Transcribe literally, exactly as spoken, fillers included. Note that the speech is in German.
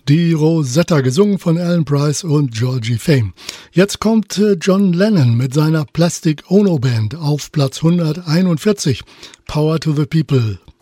Die Rosetta, gesungen von Alan Price und Georgie Fame. Jetzt kommt John Lennon mit seiner Plastic Ono Band auf Platz hunderteinundvierzig. Power to the People.